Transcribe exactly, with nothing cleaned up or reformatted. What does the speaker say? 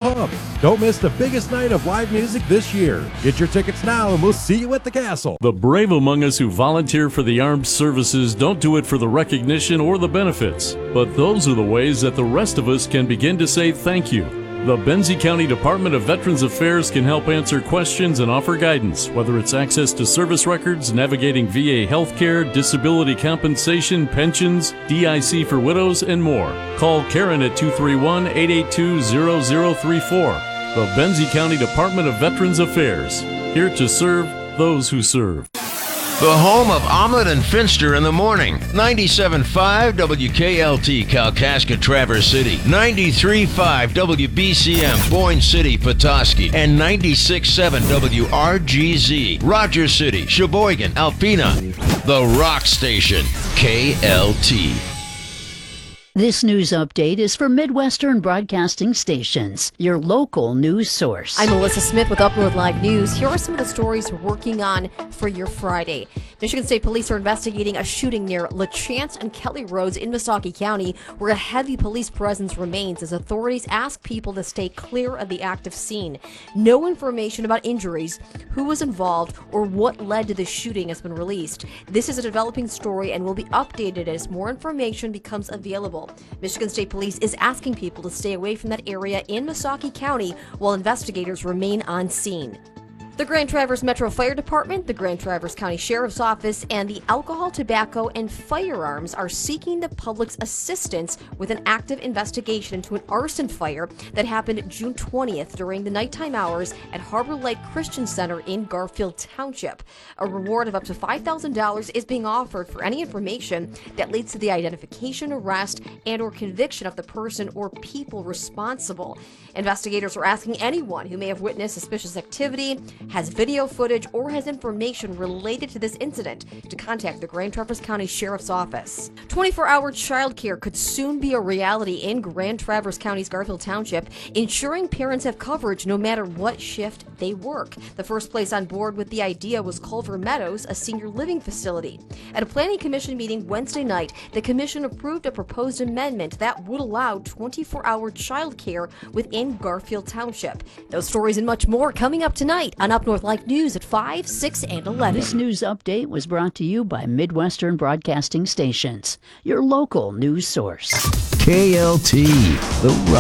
Pub. Don't miss the biggest night of live music this year. Get your tickets now and we'll see you at the Castle. The brave among us who volunteer for the armed services don't do it for the recognition or the benefits, but those are the ways that the rest of us can begin to say thank you. The Benzie County Department of Veterans Affairs can help answer questions and offer guidance, whether it's access to service records, navigating V A healthcare, disability compensation, pensions, D I C for widows, and more. Call Karen at two three one, eight eight two, zero zero three four. The Benzie County Department of Veterans Affairs, here to serve those who serve. The home of Omelet and Finster in the morning. ninety-seven point five W K L T, Kalkaska, Traverse City. ninety-three point five W B C M, Boyne City, Petoskey. And ninety-six point seven W R G Z, Rogers City, Sheboygan, Alpena. The Rock Station, K L T. This news update is for Midwestern Broadcasting Stations, your local news source. I'm Melissa Smith with Up North Live News. Here are some of the stories we're working on for your Friday. Michigan State Police are investigating a shooting near LaChance and Kelly Roads in Meskwaki County, where a heavy police presence remains as authorities ask people to stay clear of the active scene. No information about injuries, who was involved, or what led to the shooting has been released. This is a developing story and will be updated as more information becomes available. Michigan State Police is asking people to stay away from that area in Meskwaki County while investigators remain on scene. The Grand Traverse Metro Fire Department, the Grand Traverse County Sheriff's Office, and the Alcohol, Tobacco, and Firearms are seeking the public's assistance with an active investigation into an arson fire that happened June twentieth during the nighttime hours at Harbor Light Christian Center in Garfield Township. A reward of up to five thousand dollars is being offered for any information that leads to the identification, arrest, and or conviction of the person or people responsible. Investigators are asking anyone who may have witnessed suspicious activity, has video footage, or has information related to this incident to contact the Grand Traverse County Sheriff's Office. twenty-four hour childcare could soon be a reality in Grand Traverse County's Garfield Township, ensuring parents have coverage no matter what shift they work. The first place on board with the idea was Culver Meadows, a senior living facility. At a Planning Commission meeting Wednesday night, the Commission approved a proposed amendment that would allow twenty-four hour childcare within Garfield Township. Those stories and much more coming up tonight on Up North Live News at five, six, and eleven. This news update was brought to you by Midwestern Broadcasting Stations, your local news source. K L T, the Rock